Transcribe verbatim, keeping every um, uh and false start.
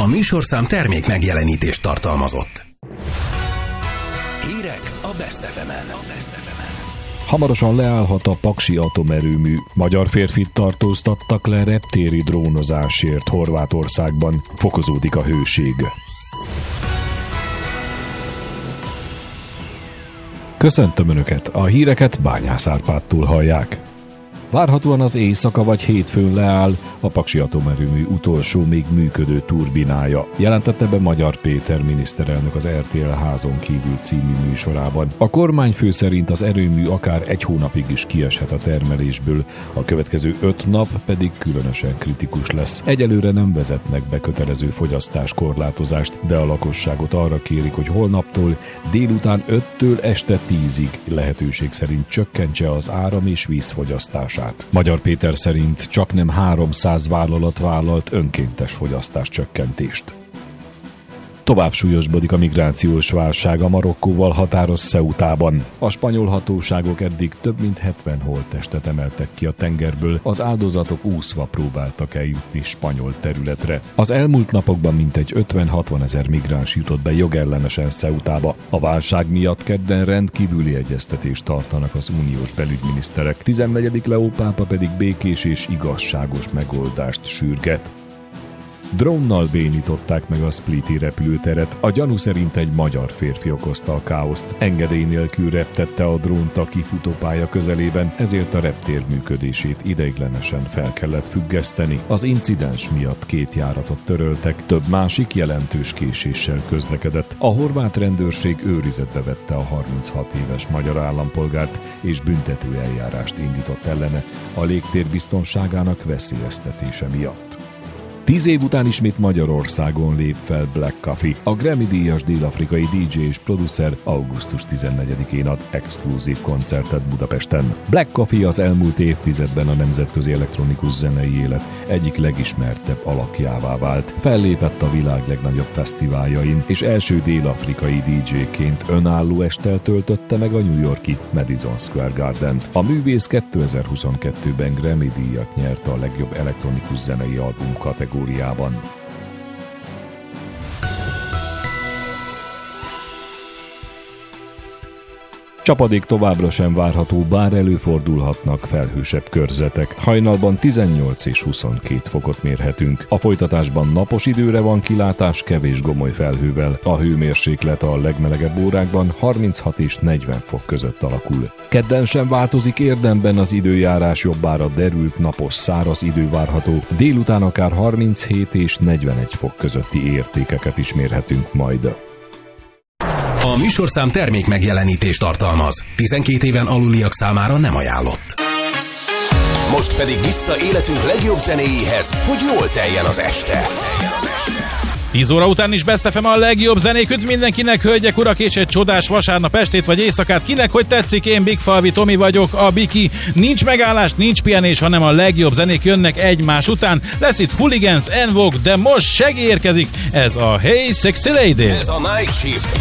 A műsorszám termék megjelenítést tartalmazott. Hírek a Best ef emen. Hamarosan leállhat a Paksi atomerőmű. Magyar férfit tartóztattak le reptéri drónozásért Horvátországban. Fokozódik a hőség. Köszöntöm Önöket, a híreket Bányász Árpádtól hallják. Várhatóan az éjszaka vagy hétfőn leáll a Paksi atomerőmű utolsó még működő turbinája, jelentette be Magyar Péter miniszterelnök az er té el Házon kívül című műsorában. A kormányfő szerint az erőmű akár egy hónapig is kieshet a termelésből, a következő öt nap pedig különösen kritikus lesz. Egyelőre nem vezetnek be kötelező fogyasztáskorlátozást, de a lakosságot arra kérik, hogy holnaptól délután öttől este tízig lehetőség szerint csökkentse az áram- és vízfogyasztását. Magyar Péter szerint csaknem háromszáz vállalat vállalt önkéntes fogyasztás csökkentést. Tovább súlyosbodik a migrációs válság a Marokkóval határos Ceutában. A spanyol hatóságok eddig több mint hetven holttestet emeltek ki a tengerből, az áldozatok úszva próbáltak eljutni spanyol területre. Az elmúlt napokban mintegy ötven-hatvan ezer migráns jutott be jogellenesen Ceutába. A válság miatt kedden rendkívüli egyeztetést tartanak az uniós belügyminiszterek, tizennegyedik Leó pápa pedig békés és igazságos megoldást sürget. Drónnal bénították meg a spliti repülőteret, a gyanú szerint egy magyar férfi okozta a káoszt. Engedély nélkül reptette a drónt a kifutópálya közelében, ezért a reptér működését ideiglenesen fel kellett függeszteni. Az incidens miatt két járatot töröltek, több másik jelentős késéssel közlekedett. A horvát rendőrség őrizetbe vette a harminchat éves magyar állampolgárt, és büntető eljárást indított ellene a légtér biztonságának veszélyeztetése miatt. Tíz év után ismét Magyarországon lép fel Black Coffee. A Grammy-díjas dél-afrikai dé dzsé és producer augusztus tizennegyedikén ad exkluzív koncertet Budapesten. Black Coffee az elmúlt évtizedben a nemzetközi elektronikus zenei élet egyik legismertebb alakjává vált. Fellépett a világ legnagyobb fesztiváljain, és első dél-afrikai dé dzséként önálló esttel töltötte meg a New York-i Madison Square Garden-t. A művész kétezer-huszonkettőben Grammy-díjat nyerte a legjobb elektronikus zenei album kategóriában. Csapadék továbbra sem várható, bár előfordulhatnak felhősebb körzetek. Hajnalban tizennyolc és huszonkét fokot mérhetünk. A folytatásban napos időre van kilátás, kevés gomoly felhővel. A hőmérséklet a legmelegebb órákban harminchat és negyven fok között alakul. Kedden sem változik érdemben az időjárás, jobbára derült, napos, száraz idő várható. Délután akár harminchét és negyvenegy fok közötti értékeket is mérhetünk majd. A műsorszám termék megjelenítést tartalmaz. tizenkét éven aluliak számára nem ajánlott. Most pedig vissza életünk legjobb zenéjéhez, hogy jól teljen az este. tíz óra után is Best ef em a legjobb zenék üt mindenkinek, hölgyek, urak, és egy csodás vasárnap estét vagy éjszakát. Kinek hogy tetszik, én Big Falvi Tomi vagyok, a Biki. Nincs megállás, nincs pihenés, hanem a legjobb zenék jönnek egymás után. Lesz itt Hooligans, En Vogue, de most segély érkezik. Ez a Hey Sexy Lady. Ez a Night Shift